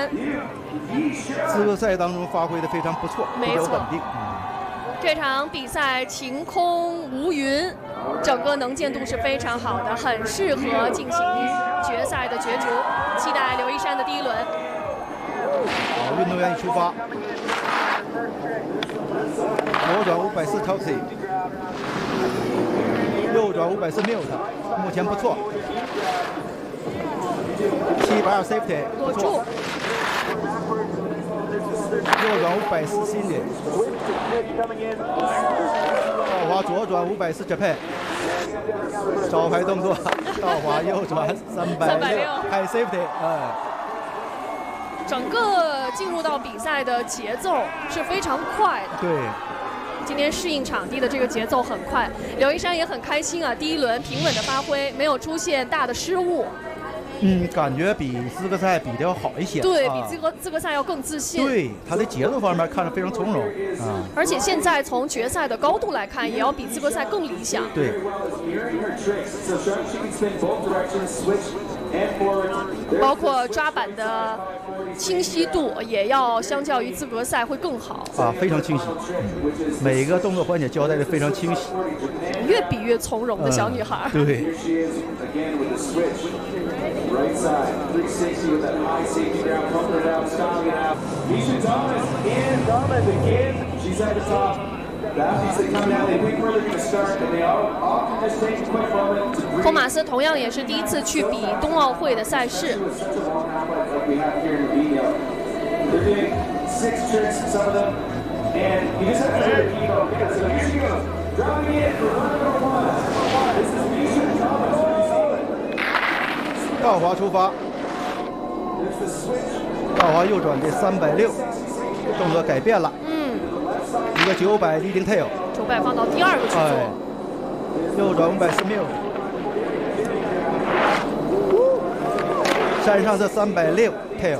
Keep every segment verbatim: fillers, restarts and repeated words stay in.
山。 资格赛当中发挥的非常不错，比较稳定。 这场比赛晴空无云，整个能见度是非常好的，很适合进行决赛的角逐。期待刘一山的第一轮。 好，运动员已出发，左转五百四 Toxie， 右转五百四 Mute， 目前不错。七百二 Safety， 躲住。 右转五百四 Cindy， 倒滑左转五百四 Japan， 招牌动作，倒滑右转三百六 High Safety， 哎。 整个进入到比赛的节奏是非常快的。 对。 今天适应场地的这个节奏很快，刘一山也很开心啊，第一轮平稳的发挥，没有出现大的失误。 嗯，感觉比资格赛比较好一些， 对比资格资格赛要更自信。 对，他的节奏方面看着非常从容啊。 而且现在从决赛的高度来看，也要比资格赛更理想。 对。 包括抓板的清晰度也要相较于资格赛会更好啊，非常清晰，嗯、每个动作环节交代的非常清晰， 越比越从容的小女孩。 嗯、对。 Right side, three sixty with that high safety ground, pumping it out, styling it out. Misha Thomas in, Thomas again. She's at the top. That means they come down, they pick where they're going to start, and they all often just take a quick moment. 托马斯同样也是第一次去比冬奥会的赛事。 They're doing six tricks, some of them, and you just have to let it go. So here she goes, dropping it for number one. This is Misha Thomas. 倒滑出发，倒滑右转的三百六，动作改变了。 嗯， 一个九百 leading tail， 九百放到第二个去做。 哎、右转五百四 mute， 山上是三百六 tail，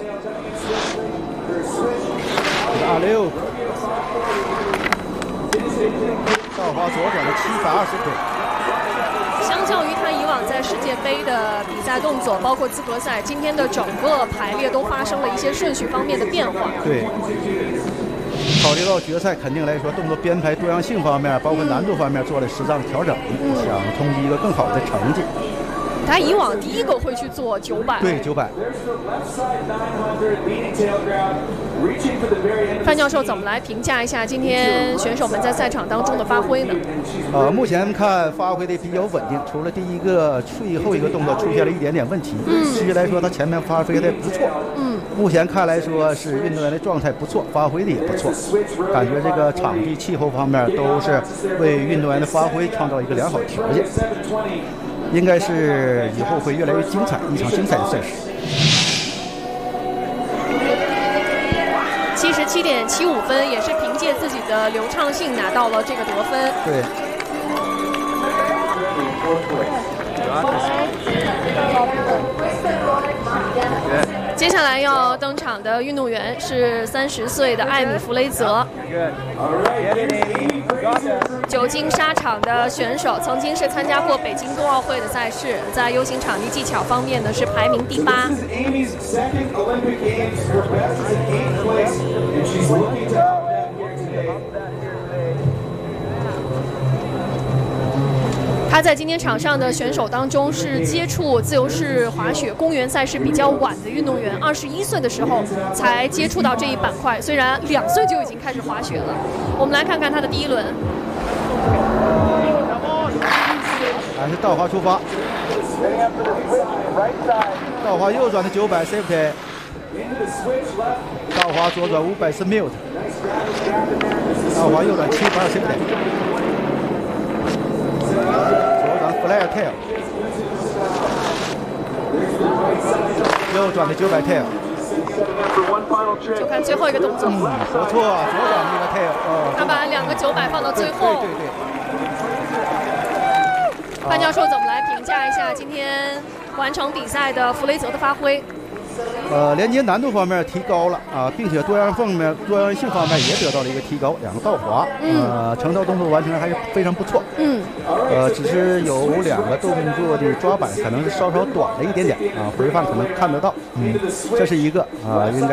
二六，倒滑左转的七百二十腿。 相较于他以往在世界杯的比赛动作，包括资格赛，今天的整个排列都发生了一些顺序方面的变化。 对，考虑到决赛，肯定来说动作编排多样性方面，包括难度方面做了适当的调整，嗯、想冲击一个更好的成绩。 他以往第一个会去做九百， 对九百。 范教授怎么来评价一下今天选手们在赛场当中的发挥呢？ 呃，目前看发挥的比较稳定，除了第一个最后一个动作出现了一点点问题， 嗯， 其实来说他前面发挥的不错， 嗯， 目前看来说是运动员的状态不错，发挥的也不错，感觉这个场地气候方面都是为运动员的发挥创造一个良好条件。应该是以后会越来越精彩，一场精彩的赛事。 七十七点七五分，也是凭借自己的流畅性拿到了这个得分。 对。 接下来要登场的运动员是三十岁的艾米·弗雷泽，久经沙场的选手，曾经是参加过北京冬奥会的赛事，在 U 型场地技巧方面呢是排名第八。他在今天场上的选手当中是接触自由式滑雪公园赛事比较晚的运动员，二十一岁的时候才接触到这一板块，虽然两岁就已经开始滑雪了。我们来看看他的第一轮， 还是倒滑出发，倒滑右转的九百 safety， 倒滑左转五百是 mute， 倒滑右转七百 safety。Flare tail， 右转的九百 tail， 就看最后一个动作。 嗯，不错，左转那个 tail， 哦， 他把两个九百放到最后。 对对对。 范教授怎么来评价一下今天完成比赛的弗雷泽的发挥？ 呃，连接难度方面提高了啊，并且多样方面、多样性方面也得到了一个提高。两个倒滑， 嗯、 呃，成套动作完成还是非常不错。 嗯， 呃，只是有两个动作的抓板可能是稍稍短了一点点啊，回放可能看得到。嗯，这是一个啊，应该。